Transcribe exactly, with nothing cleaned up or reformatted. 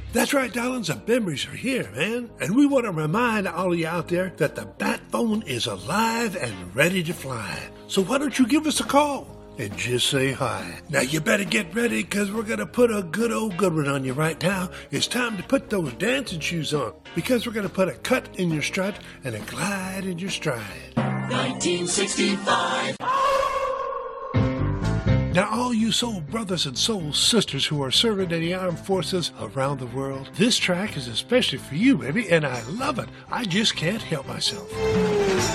That's right, darlings, the memories are here, man. And we want to remind all of you out there that the Bat Phone is alive and ready to fly. So why don't you give us a call and just say hi? Now you better get ready, because we're going to put a good old good one on you right now. It's time to put those dancing shoes on, because we're going to put a cut in your strut and a glide in your stride. nineteen sixty-five. Now, all you soul brothers and soul sisters who are serving in the armed forces around the world, this track is especially for you, baby, and I love it. I just can't help myself.